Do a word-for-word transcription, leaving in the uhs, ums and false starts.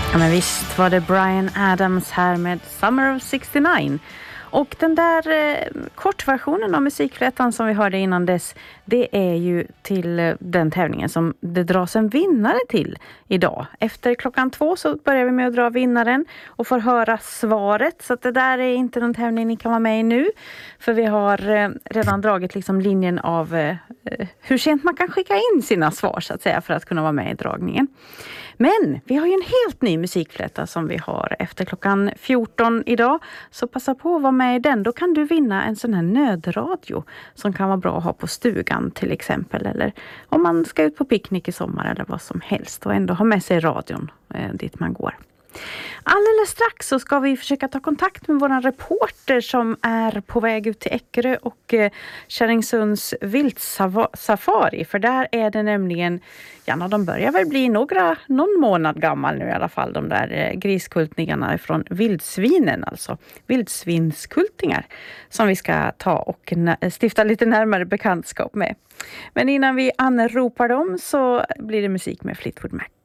Ja, men visst var det Bryan Adams här med Summer of sextionio. Och den där eh, kortversionen av musikflätan som vi hörde innan dess, det är ju till eh, den tävlingen som det dras en vinnare till idag. Efter klockan två så börjar vi med att dra vinnaren och får höra svaret. Så att det där är inte någon tävling ni kan vara med i nu. För vi har eh, redan dragit liksom linjen av eh, hur sent man kan skicka in sina svar så att säga för att kunna vara med i dragningen. Men vi har ju en helt ny musikfläta som vi har efter klockan fjorton idag. Så passa på att vara med i den. Då kan du vinna en sån här nödradio som kan vara bra att ha på stugan till exempel. Eller om man ska ut på picknick i sommar eller vad som helst. Och ändå ha med sig radion eh, dit man går. Alldeles strax så ska vi försöka ta kontakt med våran reporter som är på väg ut till Eckerö och eh, Kärringsunds viltsafari. För där är det nämligen, ja, de börjar väl bli några, någon månad gammal nu i alla fall, de där eh, griskultningarna från vildsvinen, alltså vildsvinskultingar som vi ska ta och stifta lite närmare bekantskap med. Men innan vi anropar dem så blir det musik med Fleetwood Mac.